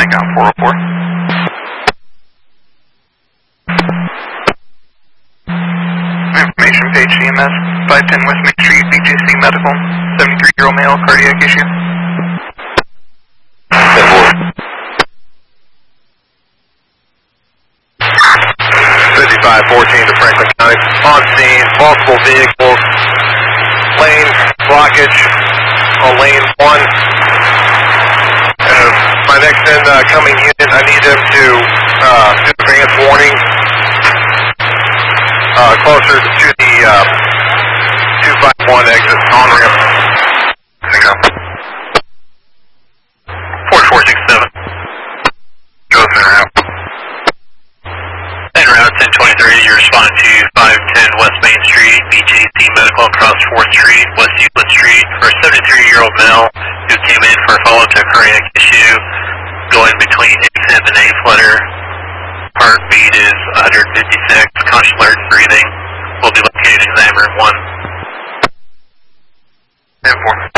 Blackout 404. Information page CMS, 510 West Main Street, BGC Medical, 73-year-old male, cardiac issue. 5514 to Franklin County. On scene, multiple vehicles, lane blockage on lane 1. My next incoming unit, I need them to do advance warning closer to the 251 exit on ramp. There you go. 4467. Go center out. En route 1023, you're responding to 510 West Main Street, BGC Medical across 4th Street, West Euclid Street, for a 73-year-old male who came in for a follow-up to a cardiac issue, going between AFib and A-flutter. Heartbeat is 156, conscious, alert, and breathing. Will be located in exam room 1. 10-4.